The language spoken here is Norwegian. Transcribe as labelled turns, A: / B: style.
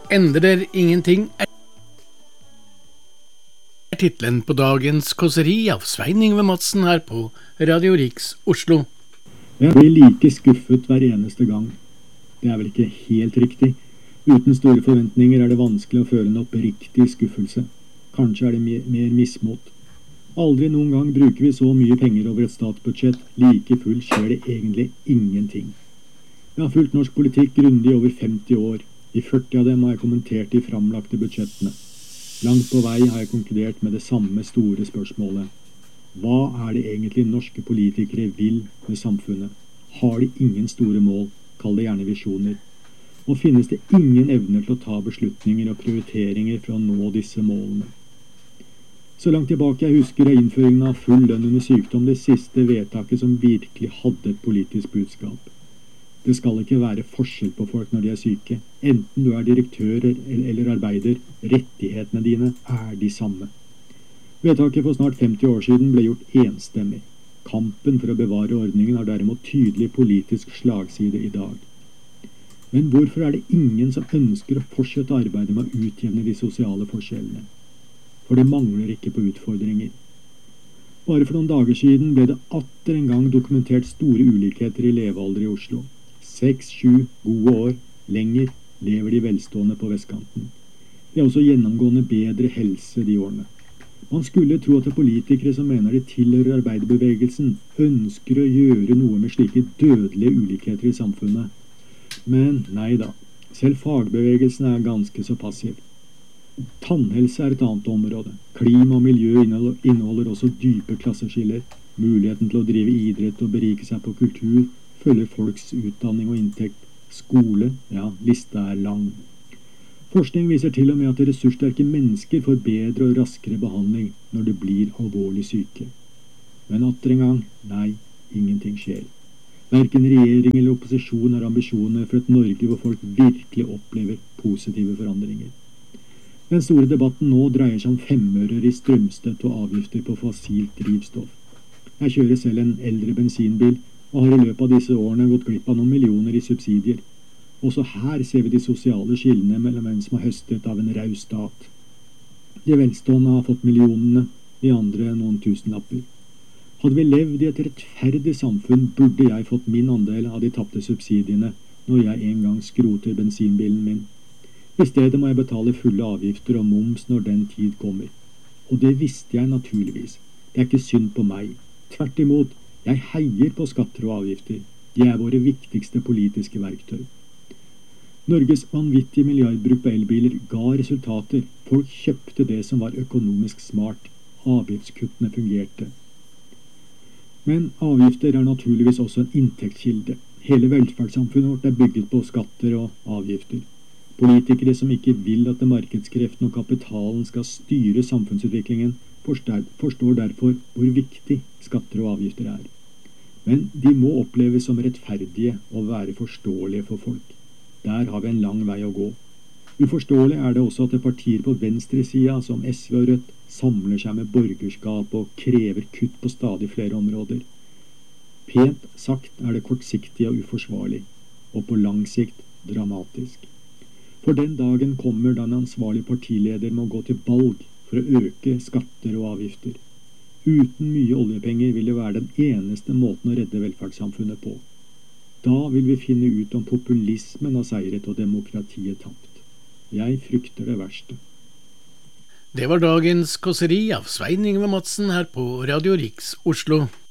A: Endrer ingenting er titlen på dagens kåseri av Svein Yngve Madsen her på Radio Riks Oslo.
B: Jeg blir like skuffet hver eneste gang. Det er vel ikke helt riktig. Uten store forventninger er det vanskelig å føle en oppriktig skuffelse. Kanskje er det mer mismot. Aldri noen gang bruker vi så mye penger over et statsbudsjett. Like fullt skjer det egentlig ingenting. Jeg har fulgt norsk politikk grundig over 50 år. I 40 av dem har jeg kommentert de framlagte budsjettene. Langt på vei har jeg konkludert med det samme store spørsmålet. Hva er det egentlig norske politikere vil med samfunnet? Har de ingen store mål, kall det gjerne visjoner? Og finnes det ingen evner til å ta beslutninger og prioriteringer for å nå disse målene? Så langt tilbake jeg husker er innføringen av full lønn under sykdom det siste vedtaket som virkelig hadde et politisk budskap. Det skal ikke være forskjell på folk når de er syke. Enten du er direktør eller arbeider, rettighetene dine er de samme. Vedtaket for snart 50 år siden ble gjort enstemmig. Kampen for å bevare ordningen har derimot tydelig politisk slagside i dag. Men hvorfor er det ingen som ønsker å fortsette arbeidet med å utjevne de sosiale forskjellene? For det mangler ikke på utfordringer. Bare for noen dager siden ble det atter en gang dokumentert store ulikheter i levealder i Oslo. 6-7 gode år lenger lever de velstående på vestkanten. Det er også gjennomgående bedre helse de årene. Man skulle tro at det politikere som mener de tilhører arbeiderbevegelsen, ønsker å gjøre noe med slike dødelige ulikheter i samfunnet. Men nei da, selv fagbevegelsen er ganske så passiv. Tannhelse er et annet område. Klima og miljø inneholder også dype klasseskiller. Muligheten til å drive idrett og berike seg på kultur følger folks utdanning og inntekt. Skole, ja, lista er lang. Forskning viser til og med at ressurssterke mennesker får bedre og raskere behandling når de blir alvorlig syke. Men atter en gang, nei, ingenting skjer. Hverken regjering eller opposisjon har ambisjoner for et Norge hvor folk virkelig opplever positive forandringer. Den store debatten nå dreier seg om 5-ører i strømstøtte og avgifter på fossilt drivstoff. Jeg kjører selv en eldre bensinbil, og har i løpet av disse årene gått glipp av noen millioner i subsidier. Også her ser vi de sosiale skillene mellom hvem som har høstet av en raus stat. De velstående har fått millionene, de andre noen tusenlapper. Hadde vi levd i et rettferdig samfunn, burde jeg fått min andel av de tapte subsidiene når jeg en gang skroter bensinbilen min. I stedet må jeg betale fulle avgifter og moms når den tid kommer. Og det visste jeg naturligvis. Det er ikke synd på meg. Tvert imot, jeg heier på skatter og avgifter. De er våre viktigste politiske verktøy. Norges vanvittige milliardbruk på elbiler ga resultater. Folk kjøpte det som var økonomisk smart. Avgiftskuttene fungerte. Men avgifter er naturligvis også en inntektskilde. Hele velferdssamfunnet vårt er bygget på skatter og avgifter. Politikere som ikke vil at markedskreftene og kapitalen skal styre samfunnsutviklingen, forstår derfor hvor viktig skatter og avgifter er. Men de må oppleves som rettferdige og være forståelige for folk. Der har vi en lang vei å gå. Uforståelig er det også at partier på venstresiden som SV og Rødt samler seg med borgerskap og krever kutt på stadig flere områder. Pent sagt er det kortsiktig og uforsvarlig, og på lang sikt dramatisk. For den dagen kommer da en ansvarlig partileder må gå til valg for å øke skatter og avgifter. Uten mye oljepenger vil det være den eneste måten å redde velferdssamfunnet på. Da vil vi finne ut om populismen har seiret og demokratiet tapt. Jeg frykter det verste.
A: Det var dagens kåseri av Svein Yngve Madsen her på Radio Riks Oslo.